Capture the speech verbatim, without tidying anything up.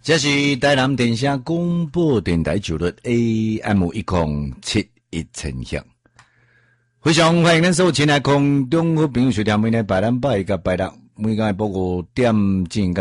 这是台南电声广播电台九六 A M 一零七一千赫，非常欢迎咱所有亲爱空中好朋友收听每日百咱百个百六，每个下晡五点钟。